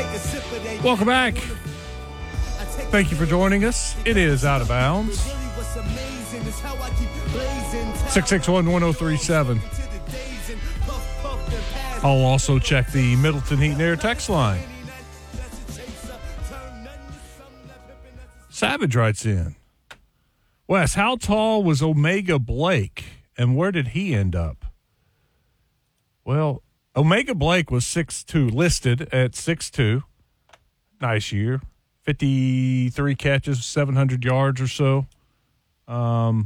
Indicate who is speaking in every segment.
Speaker 1: Welcome back. Thank you for joining us. It is Out of Bounds. 661-1037. I'll also check the Middleton Heat and Air text line. Savage writes in, Wes, how tall was Omega Blake, and where did he end up? Well, Omega Blake was 6'2", listed at 6'2". Nice year. 53 catches, 700 yards or so. I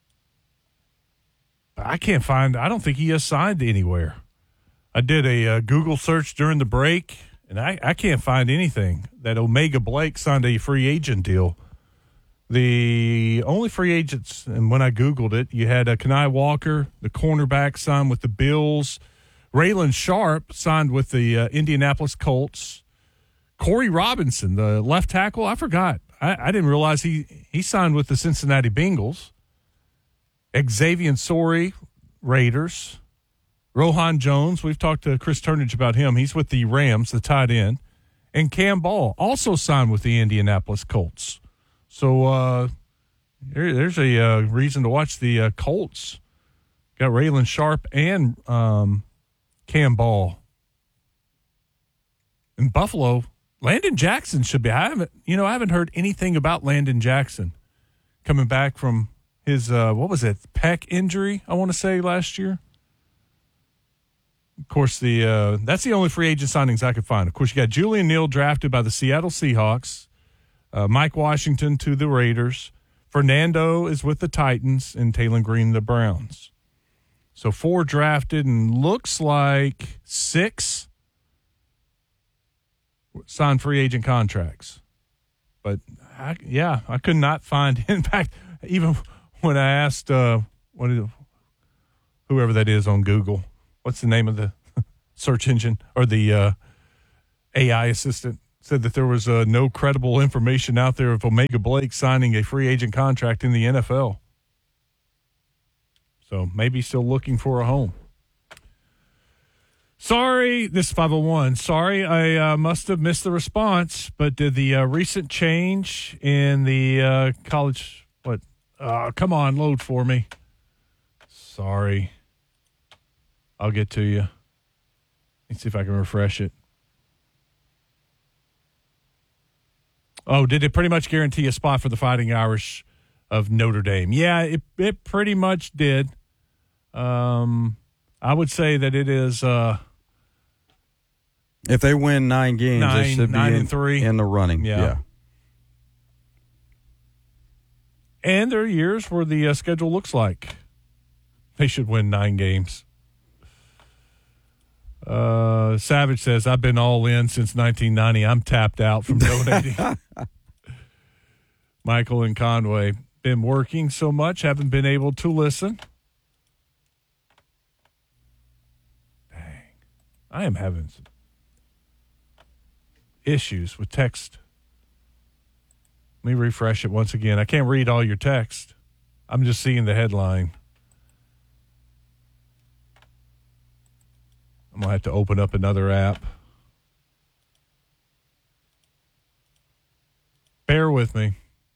Speaker 1: don't think he has signed anywhere. I did a Google search during the break, and I can't find anything that Omega Blake signed a free agent deal. The only free agents, and when I Googled it, you had Kenai Walker, the cornerback, signed with the Bills. Raylan Sharp signed with the Indianapolis Colts. Corey Robinson, the left tackle, I forgot. I didn't realize he signed with the Cincinnati Bengals. Xavier Sori, Raiders. Rohan Jones, we've talked to Chris Turnage about him. He's with the Rams, the tight end. And Cam Ball also signed with the Indianapolis Colts. So there's a reason to watch the Colts. Got Raylan Sharp and Cam Ball. In Buffalo, Landon Jackson should be. I haven't heard anything about Landon Jackson coming back from his pec injury, I want to say, last year. Of course, that's the only free agent signings I could find. Of course, you got Julian Neal drafted by the Seattle Seahawks, Mike Washington to the Raiders, Fernando is with the Titans, and Taylor Green the Browns. So 4 drafted, and looks like 6 signed free agent contracts. But, I could not find. In fact, even when I asked whoever that is on Google, what's the name of the search engine or the AI assistant, said that there was no credible information out there of Omega Blake signing a free agent contract in the NFL. So maybe still looking for a home. Sorry, this is 501. Sorry, I must have missed the response, but did the recent change in the college, come on, load for me. Sorry. I'll get to you. Let's see if I can refresh it. Oh, did it pretty much guarantee a spot for the Fighting Irish of Notre Dame? Yeah, it pretty much did. I would say that it is.
Speaker 2: If they win 9 games, they should be
Speaker 1: 9-3
Speaker 2: in the running. Yeah.
Speaker 1: And there are years where the schedule looks like they should win 9 games. Savage says, I've been all in since 1990. I'm tapped out from donating. Michael and Conway, been working so much, haven't been able to listen. Dang. I am having some issues with text. Let me refresh it once again. I can't read all your text. I'm just seeing the headline. I'm going to have to open up another app. Bear with me.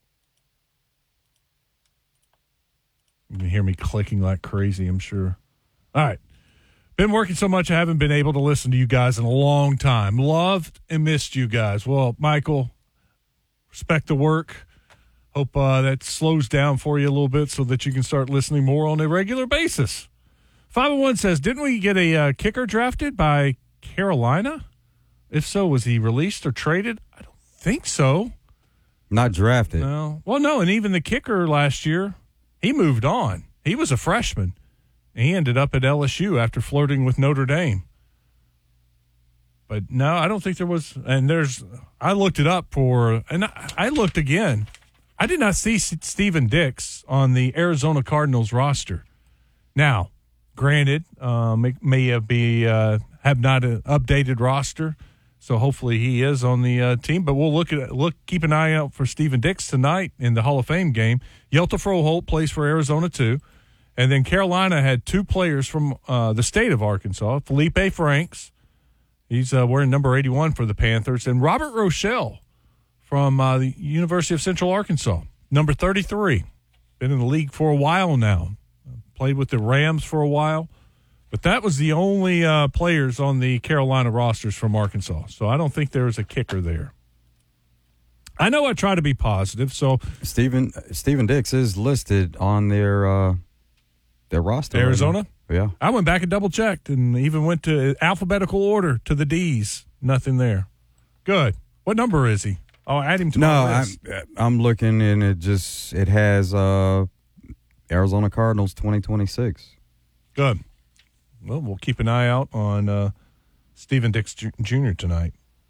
Speaker 1: You can hear me clicking like crazy, I'm sure. All right. Been working so much I haven't been able to listen to you guys in a long time. Loved and missed you guys. Well, Michael, respect the work. Hope that slows down for you a little bit so that you can start listening more on a regular basis. 501 says, didn't we get a kicker drafted by Carolina? If so, was he released or traded? I don't think so.
Speaker 2: Not drafted.
Speaker 1: No. Well, no, and even the kicker last year, he moved on. He was a freshman. He ended up at LSU after flirting with Notre Dame. But no, I don't think there was. And I looked it up and I looked again. I did not see Steven Dix on the Arizona Cardinals roster. Now, granted, may have not an updated roster, so hopefully he is on the team. But we'll keep an eye out for Steven Dix tonight in the Hall of Fame game. Yelta Froholt plays for Arizona too. And then Carolina had 2 players from the state of Arkansas, Felipe Franks He's wearing number 81 for the Panthers. And Robert Rochelle from the University of Central Arkansas, number 33. Been in the league for a while now. Played with the Rams for a while. But that was the only players on the Carolina rosters from Arkansas. So I don't think there was a kicker there. I know I try to be positive. So
Speaker 2: Steven Dix is listed on their roster.
Speaker 1: Arizona?
Speaker 2: Right, yeah.
Speaker 1: I went back and double-checked and even went to alphabetical order to the Ds. Nothing there. Good. What number is he? I'll add him to my list.
Speaker 2: I'm looking, and it has Arizona Cardinals 2026.
Speaker 1: Good. Well, we'll keep an eye out on Steven Dix Jr. tonight.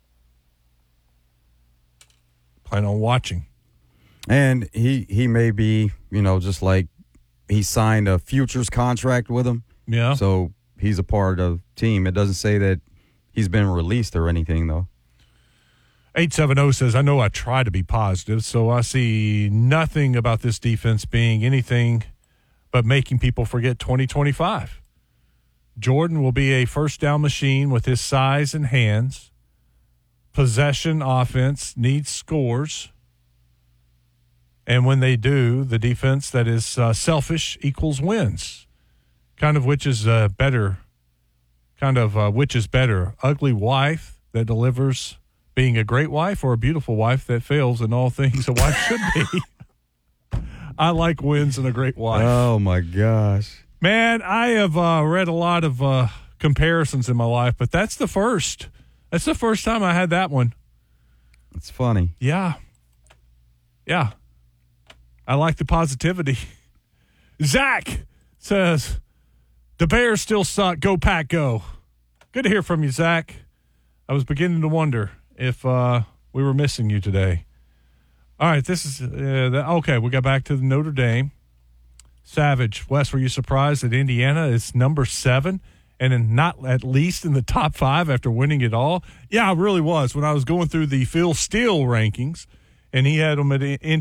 Speaker 1: Plan on watching.
Speaker 2: And he may be, just like he signed a futures contract with him.
Speaker 1: Yeah.
Speaker 2: So he's a part of the team. It doesn't say that he's been released or anything, though.
Speaker 1: 870 says, I know I try to be positive, so I see nothing about this defense being anything but making people forget 2025. Jordan will be a first down machine with his size and hands. Possession offense needs scores. And when they do, the defense that is selfish equals wins. Which is better? Which is better? Ugly wife that delivers being a great wife, or a beautiful wife that fails in all things a wife should be? I like wins and a great wife.
Speaker 2: Oh, my gosh.
Speaker 1: Man, I have read a lot of comparisons in my life, but that's the first. That's the first time I had that one.
Speaker 2: It's funny.
Speaker 1: Yeah. Yeah. I like the positivity. Zach says, the Bears still suck. Go, Pack, go. Good to hear from you, Zach. I was beginning to wonder if we were missing you today. All right, this is okay. We got back to the Notre Dame. Savage, Wes, were you surprised that Indiana is number 7 and not at least in the top 5 after winning it all? Yeah, I really was when I was going through the Phil Steele rankings, and he had them at